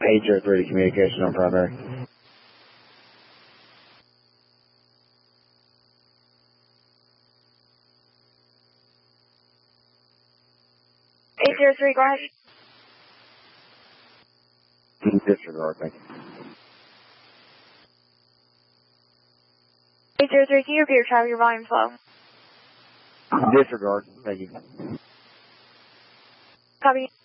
803 to communication on primary. 803, go ahead. Disregard, thank you. 803, can you repeat your travel? Your volume's low. Disregard, thank you. Copy.